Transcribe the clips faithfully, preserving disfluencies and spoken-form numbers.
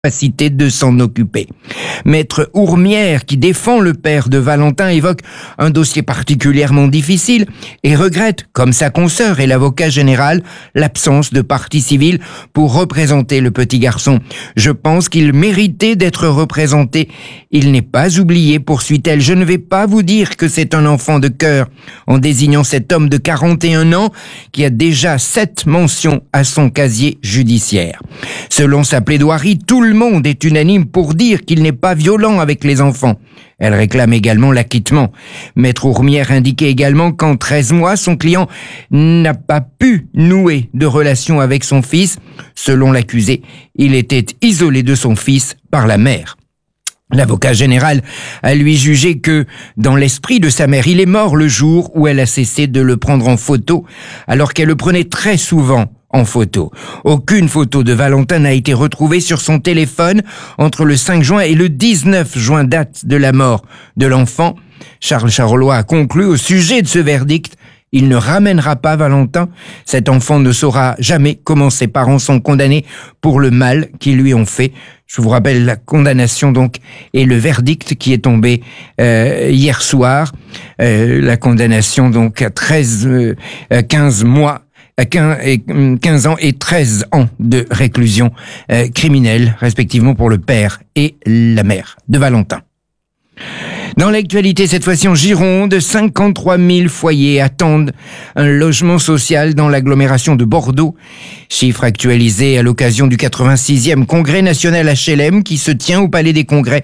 capacité de s'en occuper. Maître Ourmière, qui défend le père de Valentin, évoque un dossier particulièrement difficile et regrette, comme sa consoeur et l'avocat général, l'absence de partie civile pour représenter le petit garçon. Je pense qu'il méritait d'être représenté. Il n'est pas oublié, poursuit-elle. Je ne vais pas vous dire que c'est un enfant de cœur, en désignant cet homme de quarante et un ans qui a déjà sept mentions à son casier judiciaire. Selon sa plaidoirie, tout le Le monde est unanime pour dire qu'il n'est pas violent avec les enfants. Elle réclame également l'acquittement. Maître Ourmière indiquait également qu'en treize mois, son client n'a pas pu nouer de relation avec son fils. Selon l'accusé, il était isolé de son fils par la mère. L'avocat général a lui jugé que, dans l'esprit de sa mère, il est mort le jour où elle a cessé de le prendre en photo, alors qu'elle le prenait très souvent en photo. Aucune photo de Valentin n'a été retrouvée sur son téléphone entre le cinq juin et le dix-neuf juin, date de la mort de l'enfant. Charles Charolois a conclu au sujet de ce verdict: il ne ramènera pas Valentin. Cet enfant ne saura jamais comment ses parents sont condamnés pour le mal qu'ils lui ont fait. Je vous rappelle la condamnation donc et le verdict qui est tombé euh, hier soir. Euh, la condamnation donc à treize, euh, quinze mois. quinze ans et treize ans de réclusion euh, criminelle, respectivement pour le père et la mère de Valentin. Dans l'actualité, cette fois-ci en Gironde, cinquante-trois mille foyers attendent un logement social dans l'agglomération de Bordeaux. Chiffre actualisé à l'occasion du quatre-vingt-sixième congrès national H L M qui se tient au Palais des Congrès.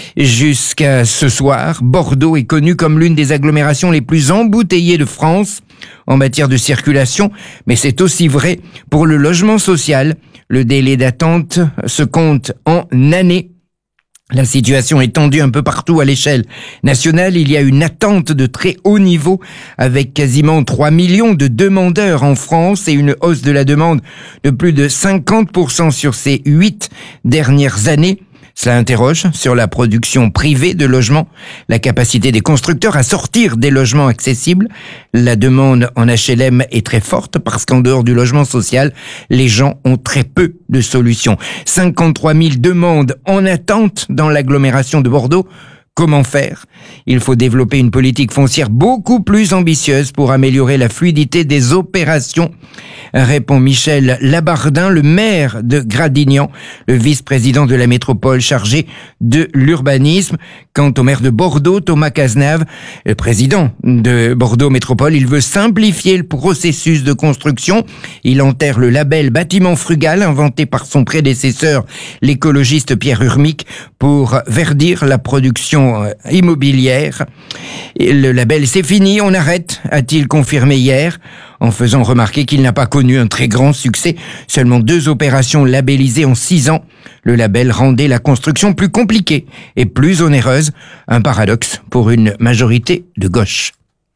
Jusqu'à ce soir, Bordeaux est connu comme l'une des agglomérations les plus embouteillées de France en matière de circulation, mais c'est aussi vrai pour le logement social. Le délai d'attente se compte en années. La situation est tendue un peu partout à l'échelle nationale. Il y a une attente de très haut niveau avec quasiment trois millions de demandeurs en France et une hausse de la demande de plus de cinquante pour cent sur ces huit dernières années. Cela interroge sur la production privée de logements, la capacité des constructeurs à sortir des logements accessibles. La demande en H L M est très forte parce qu'en dehors du logement social, les gens ont très peu de solutions. cinquante-trois mille demandes en attente dans l'agglomération de Bordeaux. Comment faire ? Il faut développer une politique foncière beaucoup plus ambitieuse pour améliorer la fluidité des opérations, répond Michel Labardin, le maire de Gradignan, le vice-président de la métropole chargé de l'urbanisme. Quant au maire de Bordeaux, Thomas Cazenave, le président de Bordeaux Métropole, il veut simplifier le processus de construction. Il enterre le label bâtiment frugal inventé par son prédécesseur, l'écologiste Pierre Urmic, pour verdir la production immobilière. Et le label, c'est fini, on arrête, a-t-il confirmé hier, en faisant remarquer qu'il n'a pas connu un très grand succès. Seulement deux opérations labellisées en six ans. Le label rendait la construction plus compliquée et plus onéreuse. Un paradoxe pour une majorité de gauche.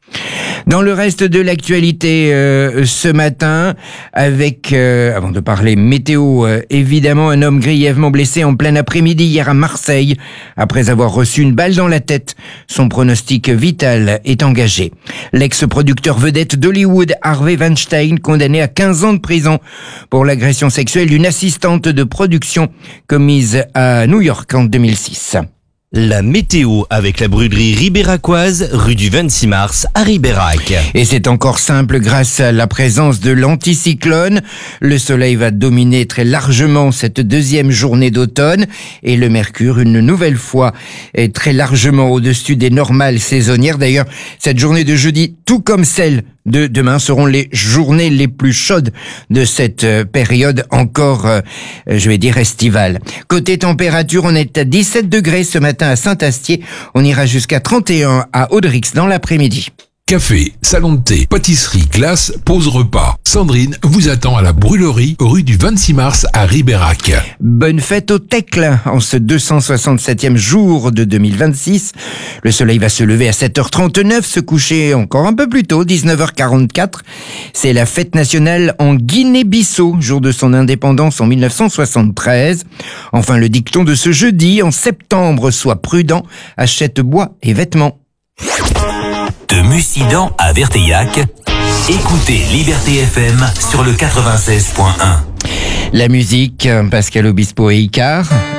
Dans le reste de l'actualité euh, ce matin, avec, euh, avant de parler météo, euh, évidemment, un homme grièvement blessé en plein après-midi hier à Marseille, après avoir reçu une balle dans la tête. Son pronostic vital est engagé. L'ex-producteur vedette d'Hollywood, Harvey Weinstein, condamné à quinze ans de prison pour l'agression sexuelle d'une assistante de production commise à New York en deux mille six. La météo avec la brûlerie Ribéracoise, rue du vingt-six mars à Ribérac. Et c'est encore simple grâce à la présence de l'anticyclone. Le soleil va dominer très largement cette deuxième journée d'automne et le mercure, une nouvelle fois, est très largement au-dessus des normales saisonnières. D'ailleurs, cette journée de jeudi, tout comme celle de demain, seront les journées les plus chaudes de cette période encore, euh, je vais dire, estivale. Côté température, on est à dix-sept degrés ce matin à Saint-Astier. On ira jusqu'à trente et un à Audrix dans l'après-midi. Café, salon de thé, pâtisserie, glace, pause repas. Sandrine vous attend à la brûlerie rue du vingt-six mars à Ribérac. Bonne fête au Tecle en ce deux cent soixante-septième jour de deux mille vingt-six. Le soleil va se lever à sept heures trente-neuf, se coucher encore un peu plus tôt, dix-neuf heures quarante-quatre. C'est la fête nationale en Guinée-Bissau, jour de son indépendance en mille neuf cent soixante-treize. Enfin, le dicton de ce jeudi, en septembre, sois prudent, achète bois et vêtements. De Mussidan à Verteillac, écoutez Liberté F M sur le quatre-vingt-seize point un. La musique, Pascal Obispo et Icare.